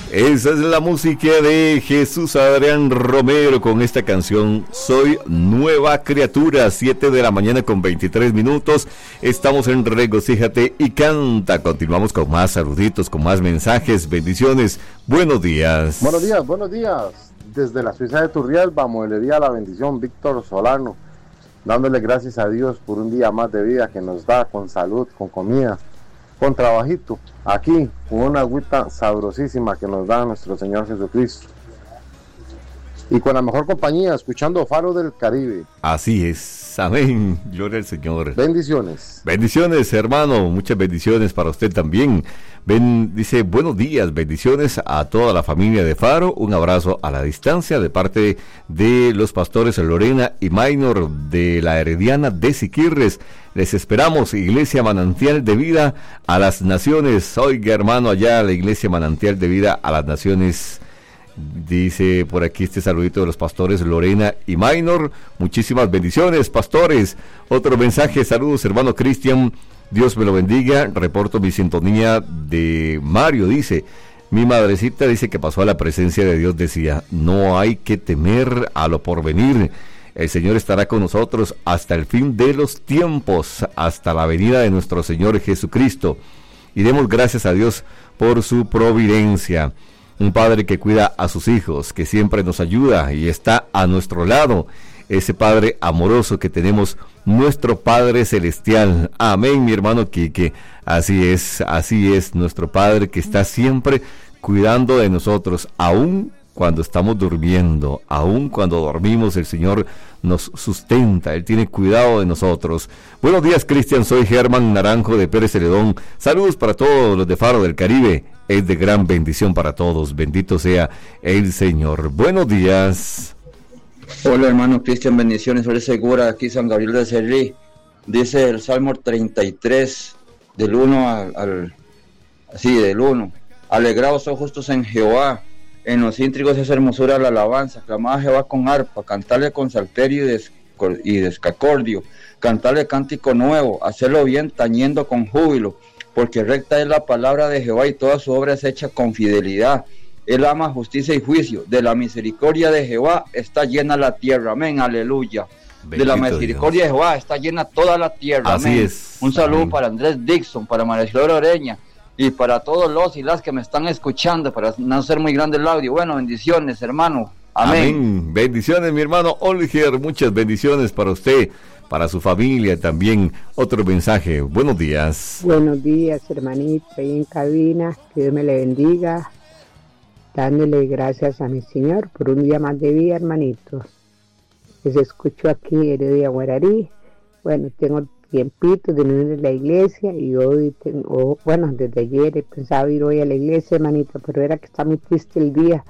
Esa es la música de Jesús Adrián Romero con esta canción Soy Nueva Criatura. 7 de la mañana con 23 minutos. Estamos en Regocíjate y Canta. Continuamos con más saluditos, con más mensajes. Bendiciones. Buenos días. Buenos días, buenos días. Desde la Suiza de Turrialba, Modelería La Bendición, Víctor Solano. Dándole gracias a Dios por un día más de vida que nos da, con salud, con comida, con trabajito, aquí, con una agüita sabrosísima que nos da nuestro Señor Jesucristo. Y con la mejor compañía, escuchando Faro del Caribe. Así es, amén, gloria al Señor. Bendiciones. Bendiciones, hermano, muchas bendiciones para usted también. Dice, buenos días, bendiciones a toda la familia de Faro, un abrazo a la distancia de parte de los pastores Lorena y Maynor de la Herediana de Siquirres. Les esperamos, Iglesia Manantial de Vida a las Naciones. Oiga, hermano, allá la Iglesia Manantial de Vida a las Naciones. Dice por aquí este saludito de los pastores Lorena y Maynor. Muchísimas bendiciones, pastores. Otro mensaje, saludos, hermano Cristian. Dios me lo bendiga. Reporto mi sintonía de Mario. Dice, mi madrecita dice que pasó a la presencia de Dios. Decía, no hay que temer a lo porvenir. El Señor estará con nosotros hasta el fin de los tiempos, hasta la venida de nuestro Señor Jesucristo. Y demos gracias a Dios por su providencia. Un padre que cuida a sus hijos, que siempre nos ayuda y está a nuestro lado. Ese Padre amoroso que tenemos, nuestro Padre Celestial. Amén, mi hermano Quique. Así es, nuestro Padre que está siempre cuidando de nosotros, aún cuando estamos durmiendo, aún cuando dormimos, el Señor nos sustenta, Él tiene cuidado de nosotros. Buenos días, Cristian, soy Germán Naranjo de Pérez Celedón. Saludos para todos los de Faro del Caribe. Es de gran bendición para todos. Bendito sea el Señor. Buenos días. Hola, hermano Cristian, bendiciones. Soy Segura, aquí San Gabriel de Cerrí. Dice el Salmo 33, del 1 del 1. Alegraos, oh justos, en Jehová. En los íntrigos es hermosura la alabanza. Clamad a Jehová con arpa, cantarle con salterio y descacordio. Cantarle cántico nuevo, hacerlo bien tañendo con júbilo. Porque recta es la palabra de Jehová y toda su obra es hecha con fidelidad. Él ama justicia y juicio. De la misericordia de Jehová está llena la tierra. Amén, aleluya. Bendito de la misericordia Dios. De Jehová está llena toda la tierra. Así amén. Es. Un saludo para Andrés Dixon, para María Flor Oreña y para todos los y las que me están escuchando, para no ser muy grande el audio. Bueno, bendiciones, hermano. Amén. Amén. Bendiciones, mi hermano Oliger. Muchas bendiciones para usted, para su familia también. Otro mensaje. Buenos días. Buenos días, hermanito, ahí en cabina. Que Dios me le bendiga. Dándole gracias a mi Señor por un día más de vida, hermanito. Les escucho aquí en Heredia Guararí. Bueno, tengo tiempito de no ir a la iglesia y hoy desde ayer he pensado ir hoy a la iglesia, hermanito, pero era que está muy triste el día.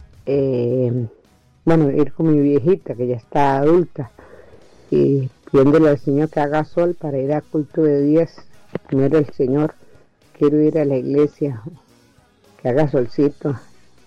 Ir con mi viejita que ya está adulta y pidiéndole al Señor que haga sol para ir a culto de 10. Primero el Señor, quiero ir a la iglesia, que haga solcito.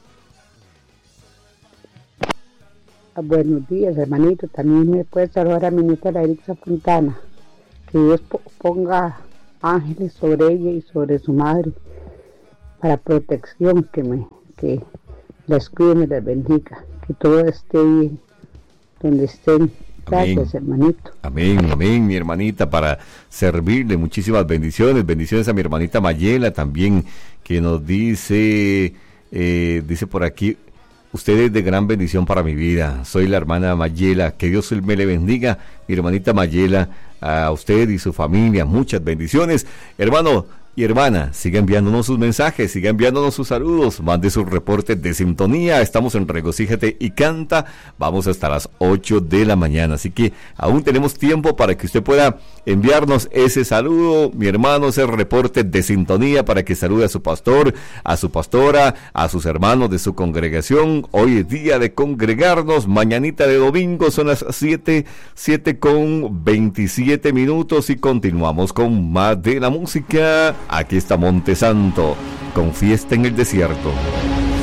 Buenos días, hermanito. También me puede saludar a mi nieta la Erixa Fontana. Que Dios ponga ángeles sobre ella y sobre su madre para protección, que las cuide y las bendiga, que todo esté bien donde estén. Gracias, amén, hermanito. Amén, amén, mi hermanita, para servirle. Muchísimas bendiciones. Bendiciones a mi hermanita Mayela también, que nos dice por aquí, usted es de gran bendición para mi vida. Soy la hermana Mayela. Que Dios me le bendiga, mi hermanita Mayela, a usted y su familia. Muchas bendiciones. Hermano y hermana, siga enviándonos sus mensajes, siga enviándonos sus saludos, mande sus reportes de sintonía. Estamos en Regocíjate y Canta. Vamos hasta las 8 de la mañana. Así que aún tenemos tiempo para que usted pueda enviarnos ese saludo, mi hermano, ese reporte de sintonía, para que salude a su pastor, a su pastora, a sus hermanos de su congregación. Hoy es día de congregarnos, mañanita de domingo, son las 7:27 y continuamos con más de la música. Aquí está Monte Santo, con Fiesta en el Desierto.